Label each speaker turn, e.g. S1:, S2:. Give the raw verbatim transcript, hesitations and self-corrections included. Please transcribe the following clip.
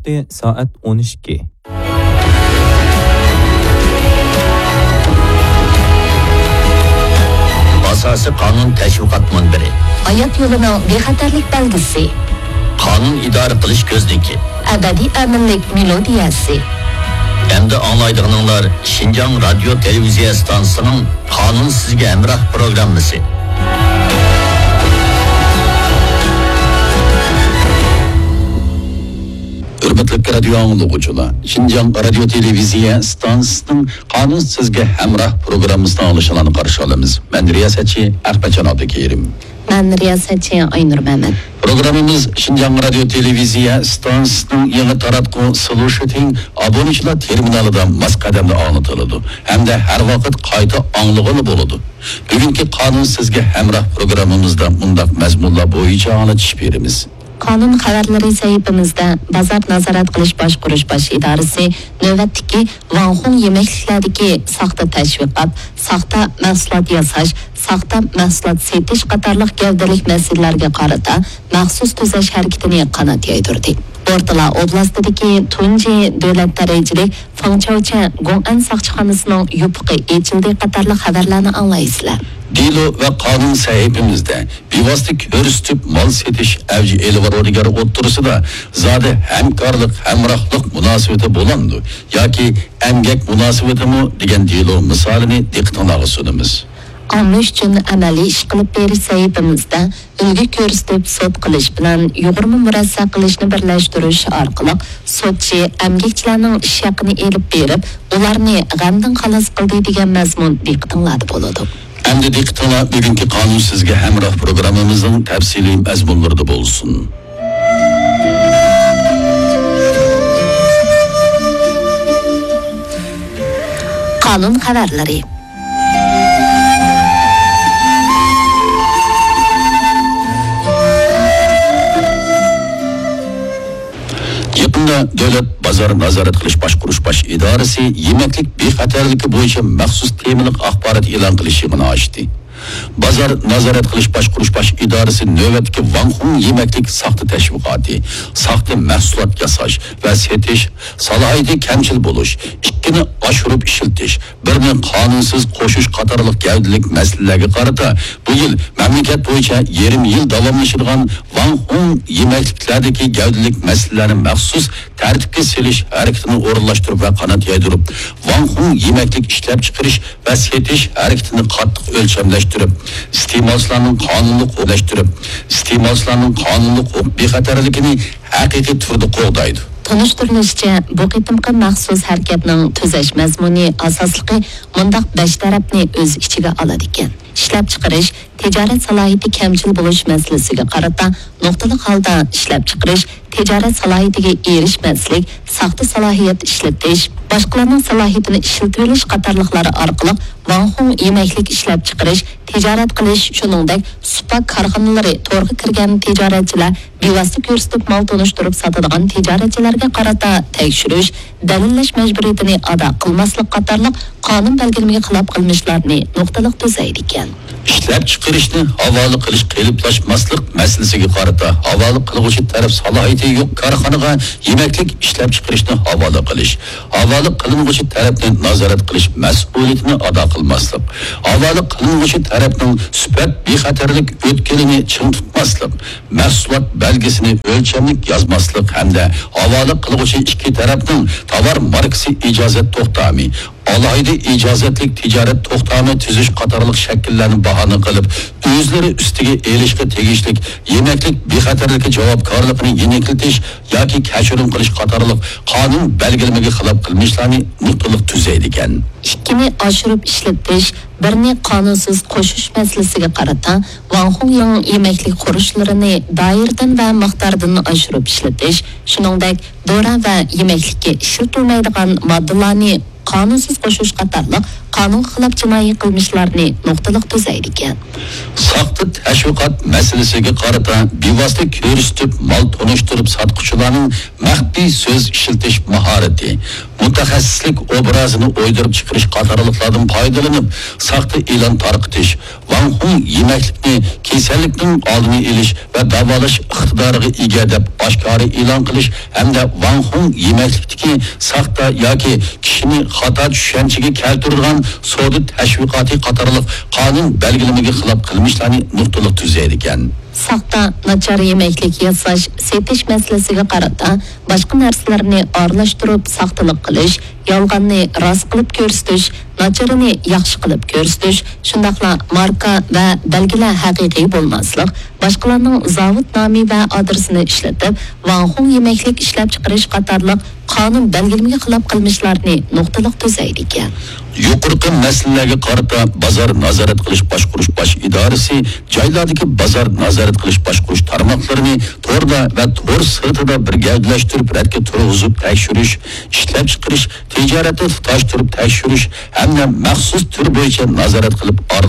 S1: Vakti saat o'n ikki.
S2: Asası kanun teşvikat munbiri.
S3: Hayat yolunun bexatarlik belgisi.
S2: Kanun idare qilish ko'zniki.
S3: Abadiy aminlik melodiyasi.
S2: Endi anlaydığınlar Şinjan Radyo Televiziya Stansiyasının Kanun Sizge Emrah programması. Hürmetli radyo anlıqçılar, Şinjan Radyo Televiziya Stansiyasının Kanun Sizge Emrah programmasına alışılanı qarşı alamiz. Ben riyasetçi Ahmetcan Abdukerim.
S3: Ben riyasetçi Aynur Mehmet.
S2: Programımız Şinjan Radyo Televiziya Stansiyasının yeni taratqı Solution abonechilar terminalida mas qadamda anlatıldı. Hem de her vakit qayta anlıqılı boludu. Bugünkü Kanun Sizge Emrah programımızda mundaq mazmunlar boyunca anlatış berimiz.
S3: Kanun xabarlari sayfimizda Bazar nazorat qilish boshqarish bosh idorasi navbatdagi Vanxun yemekliklardagi saxta tashviqot, saxta mahsulot yasash, saxta mahsulot setish qatorliq gavdalik masalalarga qarata maxsus tuzash harakatini qanot yaydirdi. Ortala oblastidagi tunji davlat darajalik Fangchavcha Gong'an saqchixonasining yupiqi echildi qatorliq xabarlarni anglaysizlar.
S2: Dilo ve kanun sahibimizde bivasitli körüstüp mal setiş evci elvarodigar oturusu da zade hemkarlık hemrahlık münasebeti bulandı. Ya ki emgek münasebeti mu diyen dilo misalini diktanağı sunumuz.
S3: Ammış üçün əməli iş qılıb beriş sayfimizda ülgü körüstüp sot qilish bilan yuqurma murassa qilishni birlashtirish orqali sotchi əmgekchilarning ish haqini elib berib, ularni g'amdan xalos qildi degan mazmun diqqatinglarda bo'ladi.
S2: Endi diqqatlar bugünkü Kanun Sizge Emrah programımızın tafsili mazmunlarida bo'lsin.
S3: Kanun xabarlari.
S2: Yakında Devlet Bazar Nazorat Qilish Boshqarish bosh idorasi yemeklik bexatarligi bo'yicha maxsus temalik axborot e'lon qilishini ochdi. Bazar Nazorat Qilish Boshqarish bosh idorasi navbatdagi Vanxun yemeklik saxta tashviqoti, saxta mahsulot yasash va setish, salohiyati kamchil bo'lish, ikkini oshirib ishiltish, birini qonunsiz qo'shish qatorliq gavdalik masalalarga qarata bu yil mamlakat bo'yicha yarim yil davomlashadigan Vanxun yemekliklardagi gavdalik masalalarni maxsus tartibga solish harakatini o'rinlashtirib va qanot yaydirib, Vanxun yemeklik ishlab chiqarish va setish harakatini qattiq o'lchamlashtirib, iste'molchilarning qonunni qo'llashtirib, iste'molchilarning qonunni bexatarligini haqiqiy turda qo'g'daydi.
S3: Tanıştırılışça bu qitimqi maxsus harakatning tuzash mazmuni asosligi mundaq besh tarafni o'z ichiga oladi ekan. Ishlab chiqarish, tijorat salohiyati kamchil bo'lish masalasiga qarata nuqtali holda ishlab chiqarish, tijorat salohiyatiga erishmaslik, saxta salohiyat ishlatish, boshqalarning salohiyatini ishlatilish qatorliqlari orqali Vanxun yemeklik ishlab chiqarish, tijorat qilish, shuningdek supak korxonalari to'g'ri kirgan tijoratchilar bevosita ko'rsatib mal tonishtirib sotadigan tijoratchilarga qarata tekshirish, dalillash majburiyatini ado qilmaslik qatorliq qonun belgilamiga xilof qilmishlarni nuqtaliq tuzaydi ekan.
S2: İşlab chiqarishni havola qilish qiyinlashmaslik masalasiga qarata havola qiluvchi taraf salohiyati yo'q korxonaga yemeklik ishlab chiqarishni havola qilish, havola qilinuvchi tarafni nazorat qilish mas'uliyatini ado qilmaslik, havola qilinuvchi tarafning sifat bexatarlik o'tkalini chin tutmaslik, mahsulot belgisini o'lchamlik yozmaslik hamda havola qiluvchi ikki tarafning tovar markasi ijozat to'xtami, alayda ijozatlik tijorat to'xtami tuzish qatorliq shakllarni bahona qilib, o'zlari ustiga elishga tegishlik yemeklik bexatarlikka javobgarligini yengillatish yoki kechirim qilish qatorliq qonun belgilamiga xilof qilmishlarni nuqtaliq tuzaydi ekan.
S3: Ikkini oshirib ishlatish, birini qonunsiz qo'shish masalasiga qarata Vanxun yemeklik qurishlarini doiradan va miqdordan oshirib ishlatish, shuningdek dora va yemeklikka ishlatilmaydigan moddalarni qonunsiz qo'shish qatorliq qonun xilop jinoiy qilmishlarni nuqtaliq tuzaydi ekan.
S2: Saxta təşviqat meselesiga qarata bevosita ko'rsatib mal tonishtirib satqıçılarning maxfiy so'z ishiltish mahorati, mutaxassislik obrazini o'ydirib chiqarish qatorliqlardan foydalanib saxta e'lon tarqitish, vanhung yemaklikni kasallikning oldini olish va davolash iqtidoriga ega deb oshkora e'lon qilish hamda vanhung yemaklikdagi saxta yoki kishini xato tushunchaga keltirgan savdo tashviqoti qatorliq qonun belgilamiga xilof qilmishlarni nuqtaliq tuzaydi ekan.
S3: Saxta nachar yemeklik yasash, setish masalasiga qarata boshqa narsalarni aralashtirib saxtalik qilish, yolg'onni rost qilib ko'rsatish, nacharini yaxshi qilib ko'rsatish, shundaqla marka va belgilar haqiqiy bo'lmaslik, boshqalarning zavod nomi va adresini ishlatib, vanhung yemeklik ishlab chiqarish qatorliq qonun belgilamiga xilof qilmishlarni nuqtaliq tuzaydi ekan.
S2: Yuqorqi masalalarga qarata bozor nazorat qilish boshqarish bosh idorasi joylardagi bozor nazorat qilish boshqarish tarmoqlarini to'rda va to'r sirtida birgalashtirib radga turg'izib tekshirish, ishlab chiqarish, tijoratni tutashtirib tekshirish hamda maxsus tur bo'yicha nazorat qilib